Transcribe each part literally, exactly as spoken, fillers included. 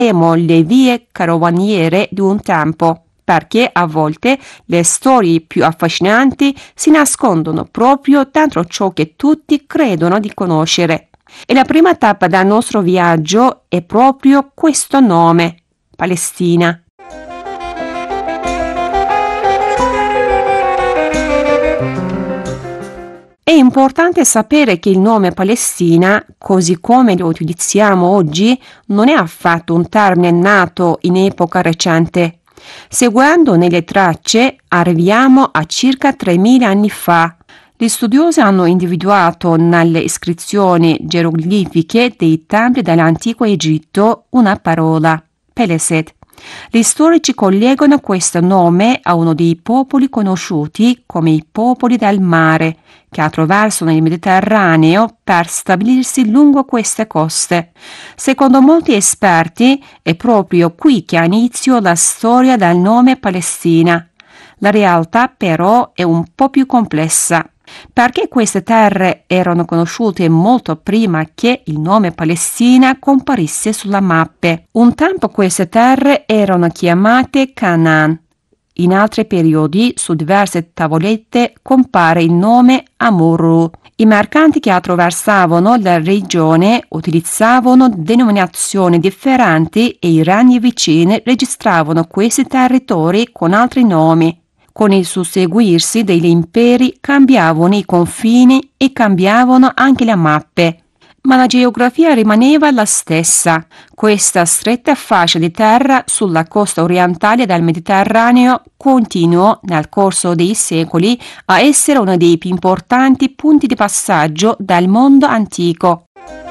le vie carovaniere di un tempo, perché a volte le storie più affascinanti si nascondono proprio dentro ciò che tutti credono di conoscere. E la prima tappa del nostro viaggio è proprio questo nome, Palestina. È importante sapere che il nome Palestina, così come lo utilizziamo oggi, non è affatto un termine nato in epoca recente. Seguendo nelle tracce, arriviamo a circa tremila anni fa. Gli studiosi hanno individuato nelle iscrizioni geroglifiche dei templi dell'antico Egitto una parola, Peleset. Gli storici collegano questo nome a uno dei popoli conosciuti come i popoli del mare, che attraversano il Mediterraneo per stabilirsi lungo queste coste. Secondo molti esperti è proprio qui che ha inizio la storia del nome Palestina. La realtà però è un po' più complessa, perché queste terre erano conosciute molto prima che il nome Palestina comparisse sulla mappe. Un tempo queste terre erano chiamate Canaan. In altri periodi, su diverse tavolette, compare il nome Amurru. I mercanti che attraversavano la regione utilizzavano denominazioni differenti e i regni vicini registravano questi territori con altri nomi. Con il susseguirsi degli imperi cambiavano i confini e cambiavano anche le mappe. Ma la geografia rimaneva la stessa. Questa stretta fascia di terra sulla costa orientale del Mediterraneo continuò nel corso dei secoli a essere uno dei più importanti punti di passaggio del mondo antico.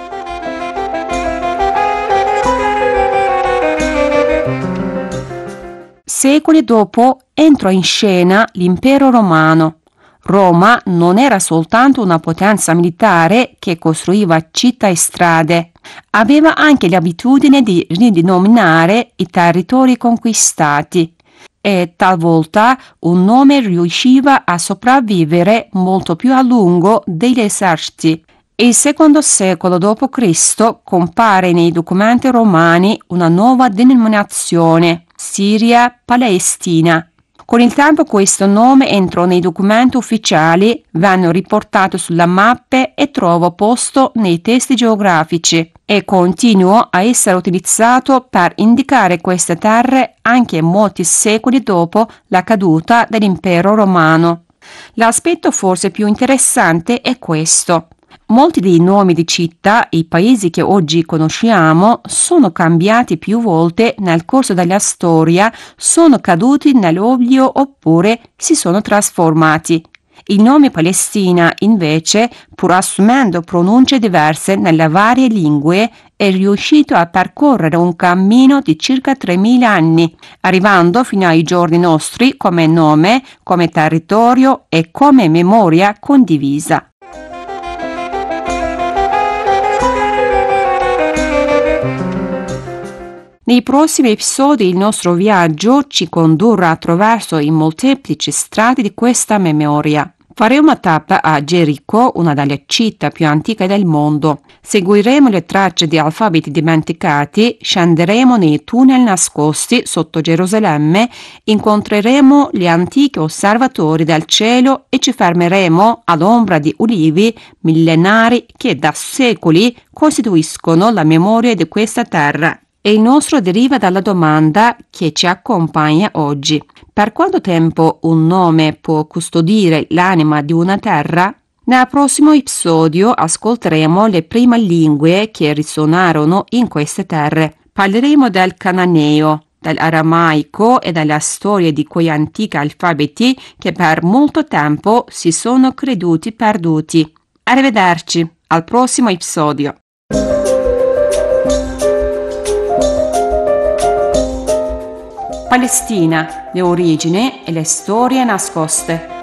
Secoli dopo entrò in scena l'impero romano. Roma non era soltanto una potenza militare che costruiva città e strade, aveva anche l'abitudine di ridenominare i territori conquistati e talvolta un nome riusciva a sopravvivere molto più a lungo degli eserciti. Il secondo secolo dopo Cristo compare nei documenti romani una nuova denominazione, Siria Palestina. Con il tempo questo nome entrò nei documenti ufficiali, venne riportato sulle mappe e trovò posto nei testi geografici e continuò a essere utilizzato per indicare queste terre anche molti secoli dopo la caduta dell'impero romano. L'aspetto forse più interessante è questo. Molti dei nomi di città e paesi che oggi conosciamo sono cambiati più volte nel corso della storia, sono caduti nell'oblio oppure si sono trasformati. Il nome Palestina, invece, pur assumendo pronunce diverse nelle varie lingue, è riuscito a percorrere un cammino di circa tremila anni, arrivando fino ai giorni nostri come nome, come territorio e come memoria condivisa. Nei prossimi episodi il nostro viaggio ci condurrà attraverso i molteplici strati di questa memoria. Faremo tappa a Gerico, una delle città più antiche del mondo. Seguiremo le tracce di alfabeti dimenticati, scenderemo nei tunnel nascosti sotto Gerusalemme, incontreremo gli antichi osservatori del cielo e ci fermeremo all'ombra di ulivi millenari che da secoli costituiscono la memoria di questa terra. E il nostro deriva dalla domanda che ci accompagna oggi. Per quanto tempo un nome può custodire l'anima di una terra? Nel prossimo episodio ascolteremo le prime lingue che risuonarono in queste terre. Parleremo del cananeo, dell'aramaico e della storia di quei antichi alfabeti che per molto tempo si sono creduti perduti. Arrivederci, al prossimo episodio. Palestina, le origini e le storie nascoste.